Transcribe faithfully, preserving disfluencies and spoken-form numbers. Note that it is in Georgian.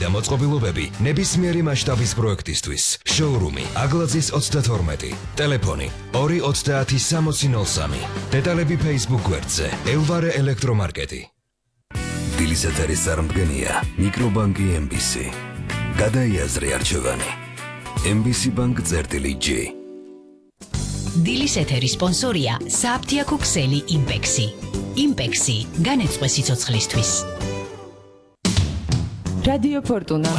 და მოწყობილობები ნებისმიერი მასშტაბის პროექტისთვის. შოურუმი აგლაძის ოცდათორმეტი, ტელეფონი ორი ოცდაათი სამოცი ნოლ სამი. დეტალები Facebook გვერდზე ელვარე ელექტრომარკეტი. დილის ეთერის წარმდგენია მიკრობანკი ემ ბი სი. გადაიაზრე არჩევანი. ემ ბი სი ბანკ წერტილი ჯი. დილის ეთერის სპონსორია სააფთიაქო ქსელი იმპექსი. იმპექსი განეწყვე სიცოცხლისთვის. რადიო ფორტუნა